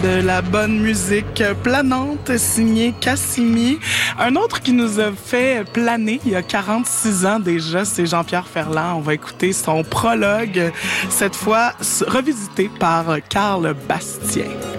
de la bonne musique planante signée Cassimi. Un autre qui nous a fait planer il y a 46 ans déjà, c'est Jean-Pierre Ferland. On va écouter son prologue, cette fois revisité par Karl Bastien.